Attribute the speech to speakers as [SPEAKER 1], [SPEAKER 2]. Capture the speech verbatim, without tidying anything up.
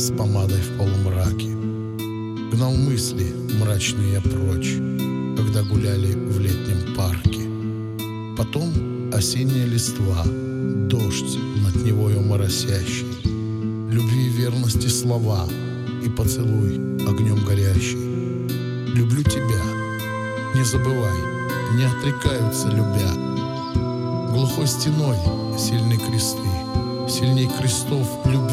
[SPEAKER 1] с помадой в полумраке. Гнал мысли мрачные я прочь, когда гуляли в летнем парке. Потом осенняя листва, дождь над Невою моросящий, любви и верности слова и поцелуй огнем горящий. Люблю тебя, не забывай, не отрекаются любя. Глухой стеной сильны кресты, сильней крестов любви.